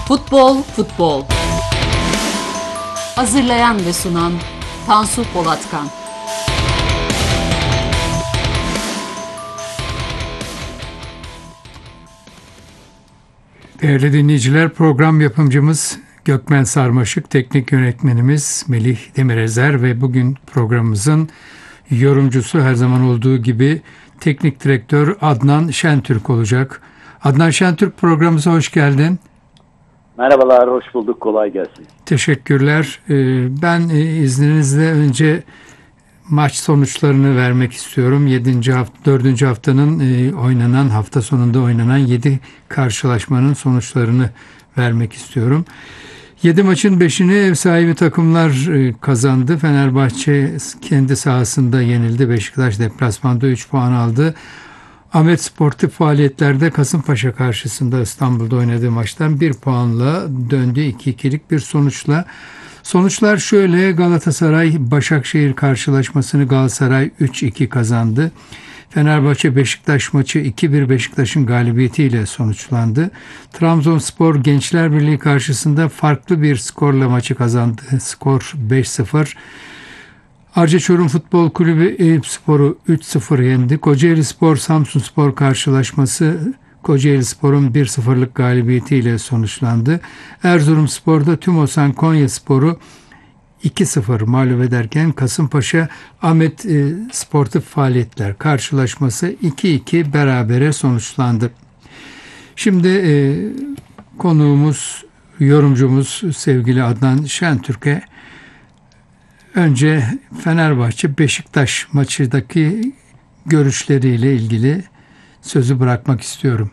Futbol. Hazırlayan ve sunan Tansu Polatkan. Değerli dinleyiciler, program yapımcımız Gökmen Sarmaşık, teknik yönetmenimiz Melih Demirezer ve bugün programımızın yorumcusu her zaman olduğu gibi teknik direktör Adnan Şentürk olacak. Adnan Şentürk, programımıza hoş geldin. Merhabalar, hoş bulduk. Kolay gelsin. Teşekkürler. Ben izninizle önce maç sonuçlarını vermek istiyorum. 4. haftanın hafta sonunda oynanan 7 karşılaşmanın sonuçlarını vermek istiyorum. 7 maçın 5'ini ev sahibi takımlar kazandı. Fenerbahçe kendi sahasında yenildi. Beşiktaş deplasmanda 3 puan aldı. Ahmet sportif faaliyetlerde Kasımpaşa karşısında İstanbul'da oynadığı maçtan 1 puanla döndü. 2-2'lik bir sonuçla. Sonuçlar şöyle: Galatasaray-Başakşehir karşılaşmasını Galatasaray 3-2 kazandı. Fenerbahçe-Beşiktaş maçı 2-1 Beşiktaş'ın galibiyetiyle sonuçlandı. Trabzonspor Gençler Birliği karşısında farklı bir skorla maçı kazandı. Skor 5-0. Arca Çorum Futbol Kulübü Eyüpspor'u 3-0 yendi. Kocaelispor Samsunspor karşılaşması Kocaelispor'un 1-0'lık galibiyetiyle sonuçlandı. Erzurumspor'da Tümosan Konyaspor'u 2-0 mağlup ederken Kasımpaşa Ahmet Sportif Faaliyetler karşılaşması 2-2 berabere sonuçlandı. Şimdi konuğumuz, yorumcumuz sevgili Adnan Şentürk'e önce Fenerbahçe-Beşiktaş maçındaki görüşleriyle ilgili sözü bırakmak istiyorum.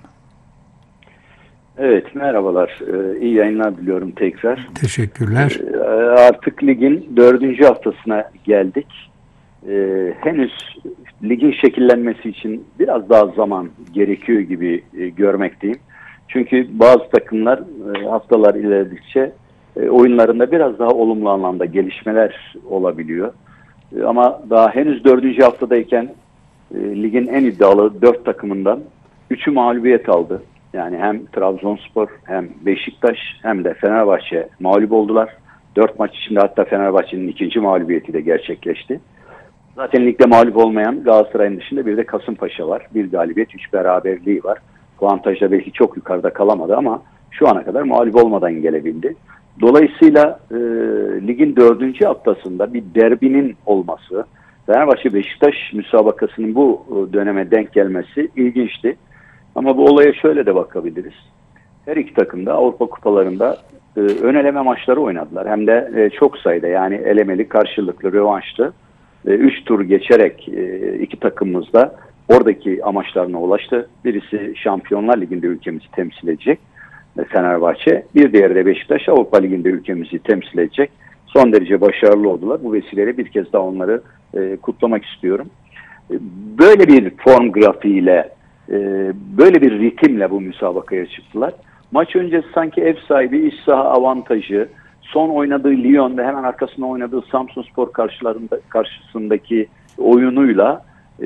Evet, merhabalar. İyi yayınlar diliyorum tekrar. Teşekkürler. Artık ligin 4. haftasına geldik. Henüz ligin şekillenmesi için biraz daha zaman gerekiyor gibi görmekteyim. Çünkü bazı takımlar haftalar ilerledikçe oyunlarında biraz daha olumlu anlamda gelişmeler olabiliyor. Ama daha henüz 4. haftadayken ligin en iddialı 4 takımından 3'ü mağlubiyet aldı. Yani hem Trabzonspor hem Beşiktaş hem de Fenerbahçe mağlup oldular. 4 maç içinde hatta Fenerbahçe'nin 2. mağlubiyeti de gerçekleşti. Zaten ligde mağlup olmayan Galatasaray'ın dışında bir de Kasımpaşa var. 1 galibiyet, 3 beraberliği var. Puantajda belki çok yukarıda kalamadı ama şu ana kadar mağlup olmadan gelebildi. Dolayısıyla ligin 4. haftasında bir derbinin olması, Fenerbahçe-Beşiktaş müsabakasının bu döneme denk gelmesi ilginçti. Ama bu olaya şöyle de bakabiliriz. Her iki takım da Avrupa kupalarında ön eleme maçları oynadılar. Hem de çok sayıda, yani elemeli, karşılıklı, rövanşlı. 3 tur geçerek iki takımımız da oradaki amaçlarına ulaştı. Birisi Şampiyonlar Ligi'nde ülkemizi temsil edecek, Fenerbahçe. Bir diğeri de Beşiktaş, Avrupa Ligi'nde ülkemizi temsil edecek. Son derece başarılı oldular. Bu vesileyle bir kez daha onları kutlamak istiyorum. Böyle bir form grafiğiyle, böyle bir ritimle bu müsabakaya çıktılar. Maç öncesi sanki ev sahibi, iç saha avantajı, son oynadığı Lyon ve hemen arkasında oynadığı Samsunspor karşısındaki oyunuyla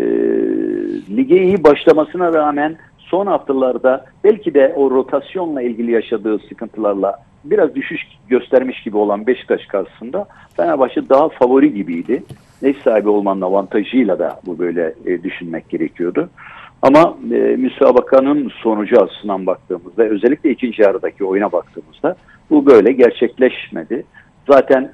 lige iyi başlamasına rağmen son haftalarda belki de o rotasyonla ilgili yaşadığı sıkıntılarla biraz düşüş göstermiş gibi olan Beşiktaş karşısında Fenerbahçe daha favori gibiydi. Ev sahibi olmanın avantajıyla da bu böyle düşünmek gerekiyordu. Ama müsabakanın sonucu açısından baktığımızda, özellikle ikinci yarıdaki oyuna baktığımızda bu böyle gerçekleşmedi. Zaten